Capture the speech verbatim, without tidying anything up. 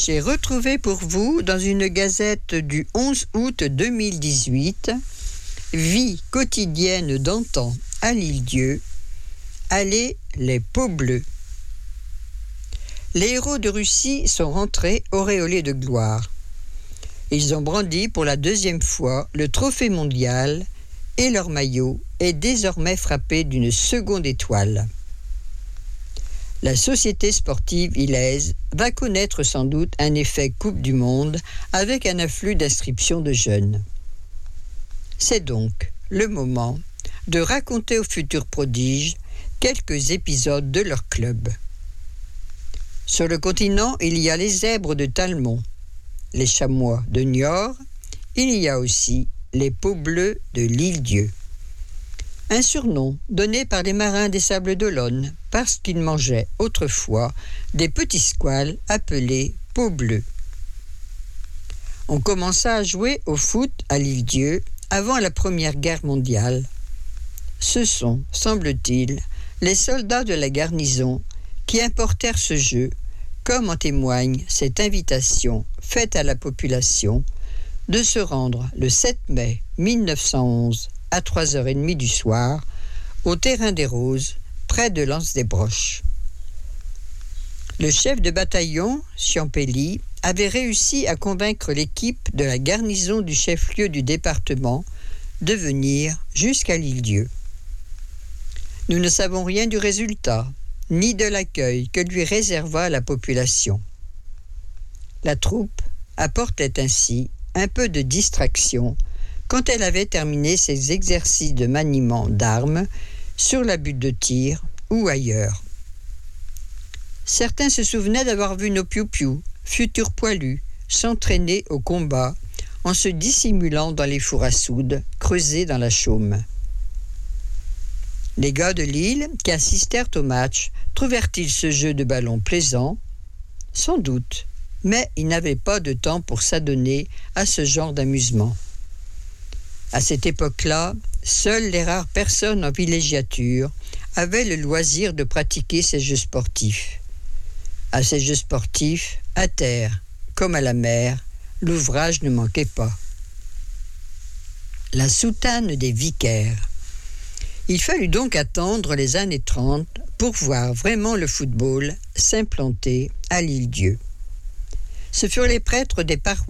J'ai retrouvé pour vous, dans une gazette du onze août deux mille dix-huit, « Vie quotidienne d'antan à l'Île-Dieu, allez les peaux bleues ». Les héros de Russie sont rentrés auréolés de gloire. Ils ont brandi pour la deuxième fois le trophée mondial et leur maillot est désormais frappé d'une seconde étoile. La société sportive ilaise va connaître sans doute un effet Coupe du Monde avec un afflux d'inscriptions de jeunes. C'est donc le moment de raconter aux futurs prodiges quelques épisodes de leur club. Sur le continent, il y a les zèbres de Talmont, les chamois de Niort, il y a aussi les peaux bleues de l'Île-Dieu. Un surnom donné par les marins des Sables d'Olonne parce qu'ils mangeaient autrefois des petits squales appelés peaux bleues. On commença à jouer au foot à l'Île-Dieu avant la Première Guerre mondiale. Ce sont, semble-t-il, les soldats de la garnison qui importèrent ce jeu, comme en témoigne cette invitation faite à la population de se rendre le sept mai mille neuf cent onze à trois heures trente du soir au terrain des Roses, près de l'Anse-des-Broches. Le chef de bataillon, Ciampelli, avait réussi à convaincre l'équipe de la garnison du chef-lieu du département de venir jusqu'à l'Île-Dieu. Nous ne savons rien du résultat, ni de l'accueil que lui réserva la population. La troupe apportait ainsi un peu de distraction quand elle avait terminé ses exercices de maniement d'armes sur la butte de tir ou ailleurs. Certains se souvenaient d'avoir vu nos piou-piou, futurs poilus, s'entraîner au combat en se dissimulant dans les fours à soude creusés dans la chaume. Les gars de Lille qui assistèrent au match trouvèrent-ils ce jeu de ballon plaisant ? Sans doute, mais ils n'avaient pas de temps pour s'adonner à ce genre d'amusement. À cette époque-là, seules les rares personnes en villégiature avaient le loisir de pratiquer ces jeux sportifs. À ces jeux sportifs, à terre comme à la mer, l'ouvrage ne manquait pas. La soutane des vicaires. Il fallut donc attendre les années trente pour voir vraiment le football s'implanter à l'Île-Dieu. Ce furent les prêtres des paroisses